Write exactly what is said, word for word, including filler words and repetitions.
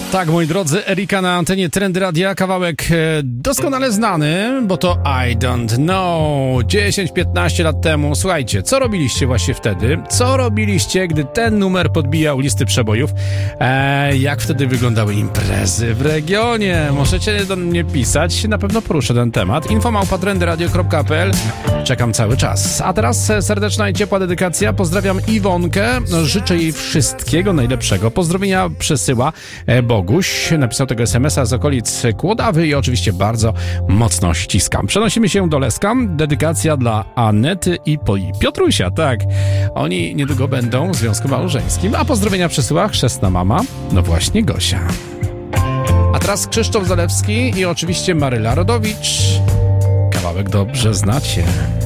Tak, moi drodzy, Erika na antenie Trendy Radia, kawałek doskonale znany, bo to I Don't Know. dziesięć piętnaście lat temu. Słuchajcie, co robiliście właśnie wtedy? Co robiliście, gdy ten numer podbijał listy przebojów? Eee, jak wtedy wyglądały imprezy w regionie? Możecie do mnie pisać, na pewno poruszę ten temat. info małpa trendy radio kropka p l. Czekam cały czas. A teraz serdeczna i ciepła dedykacja. Pozdrawiam Iwonkę. Życzę jej wszystkiego najlepszego. Pozdrowienia przesyła Boguś. Napisał tego es em es a z okolic Kłodawy i oczywiście bardzo mocno ściskam. Przenosimy się do Leska. Dedykacja dla Anety i Piotrusia. Tak, oni niedługo będą w związku małżeńskim. A pozdrowienia przesyła chrzestna mama, no właśnie Gosia. A teraz Krzysztof Zalewski i oczywiście Maryla Rodowicz. Kawałek dobrze znacie.